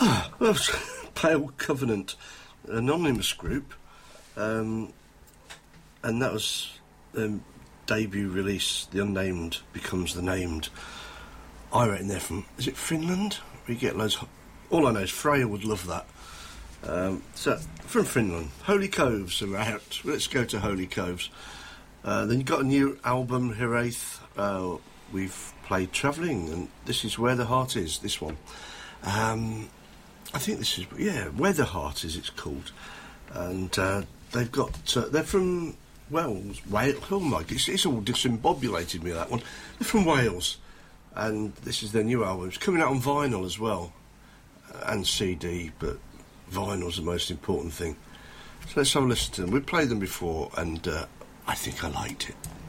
Well, Pale Covenant, an anonymous group, and that was debut release. The unnamed becomes the named. I reckon they're from, is it Finland? We get loads. All I know is Freya would love that. So from Finland, Holy Coves are out. Let's go to Holy Coves. Then you've got a new album, Hiraeth. We've played Travelling, and this is Where the Heart Is. This one. I think this is, Where the Heart Is, it's called. And they've got, they're from Wales. Oh my, it's all discombobulated me, that one. They're from Wales. And this is their new album. It's coming out on vinyl as well. And CD, but vinyl's the most important thing. So let's have a listen to them. We've played them before, and I think I liked it.